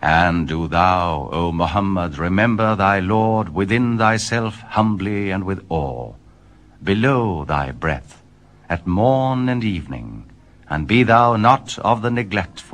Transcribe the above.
And do thou, O Muhammad, remember thy Lord within thyself humbly and with awe, below thy breath, at morn and evening, and be thou not of the neglectful.